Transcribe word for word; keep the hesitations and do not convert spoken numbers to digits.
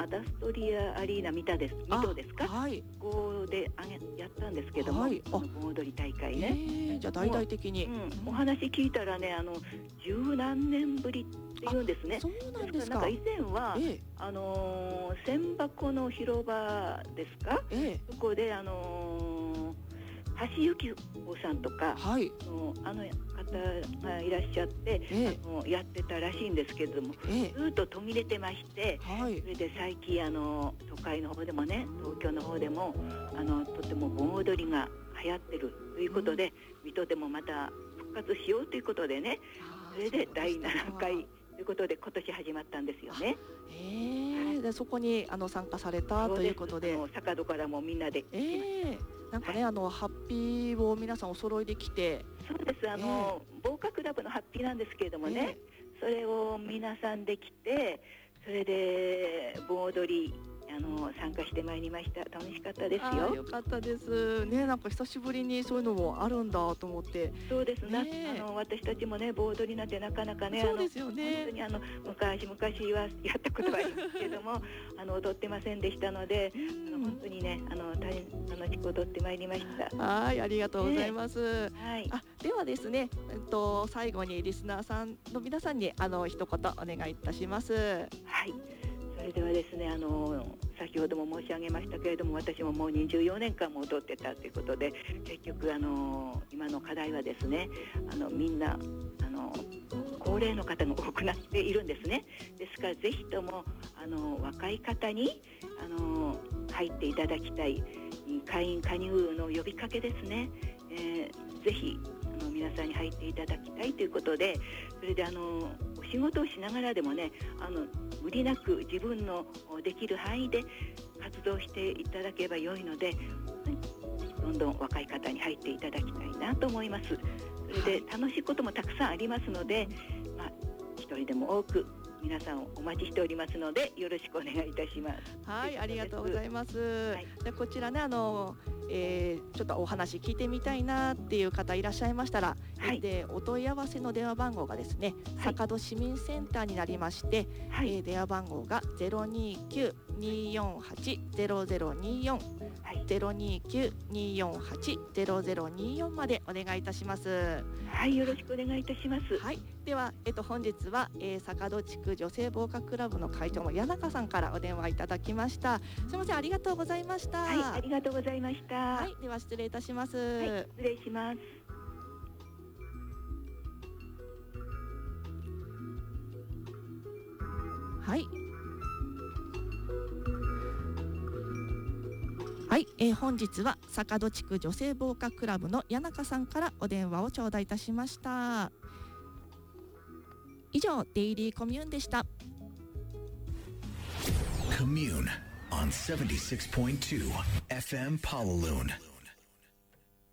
アダストリアアリーナ三田です水戸ですか、はい、ここであげやったんですけども、はい、この盆踊り大会ね、 えー、じゃあ大々的に、 うん、お話聞いたらねあの十何年ぶりっていうんですね。 そうなんですか。 なんか以前は、ええ、あのー、千箱の広場ですか、ええ、そこであのー、橋幸子さんとか、はい、あの方がいらっしゃって、ええ、あのやってたらしいんですけれども、ええ、ずっと途切れてまして、はい、それで最近あの都会の方でもね東京の方でもあのとても盆踊りが流行ってるということで、うん、水戸でもまた復活しようということでね、それでだいななかいということで今年始まったんですよね。 えーはい、でそこにあの参加されたということで、 あの坂戸からもみんなで、 えー、なんかね、はい、あのハッピーを皆さんお揃いで来て、 そうですあの、えー、防火クラブのハッピーなんですけれどもね、えー、それを皆さんで来て、それで盆踊りあの参加してまいりました。楽しかったですよ。 よかったですね。なんか久しぶりにそういうのもあるんだと思って。 そうですね。あの私たちもね盆踊りなんてなかなかね、 そうですよね。 本当にあの昔昔はやったことはありますけどもあの踊ってませんでしたので、あの本当にねあの大変楽しく踊ってまいりました。 はい、ありがとうございます。 ね、はい。 あ、ではですね、えっと最後にリスナーさんの皆さんにあの一言お願いいたします。 はい。それではですね、あの先ほども申し上げましたけれども、私ももうにじゅうよねんかんも踊ってたということで、結局あの今の課題はですね、あのみんなあの高齢の方が多くなっているんですね。ですからぜひともあの若い方にあの入っていただきたい、会員加入の呼びかけですね、えー、ぜひあの皆さんに入っていただきたいということで、それであのお仕事をしながらでもね、あの無理なく自分のできる範囲で活動していただけば良いので、どんどん若い方に入っていただきたいなと思います。それで楽しいこともたくさんありますので、まあ、一人でも多く皆さんをお待ちしておりますのでよろしくお願いいたします。 はい、ありがとうございます。はい、でこちらねあの、えー、ちょっとお話聞いてみたいなっていう方いらっしゃいましたら、はい、でお問い合わせの電話番号がですね、はい、坂戸市民センターになりまして、はい、えー、電話番号が ゼロにーきゅう にーよんはち ゼロゼロにーよん、はい、ゼロにーきゅう にーよんはち ゼロゼロにーよんまでお願いいたします。 はい、よろしくお願いいたします。 はい、では、えっと、本日は、えー、坂戸地区女性防火クラブの会長の谷中さんからお電話いただきました。すみません、ありがとうございました。 はい、ありがとうございました。 はい、では失礼いたします。 はい、失礼します。 はい。はい、えー、本日は坂戸地区女性防火クラブの谷中さんからお電話を頂戴いたしました。以上、デイリーコミューンでした。 Commune on seventy-six point two エフエム Pawaloon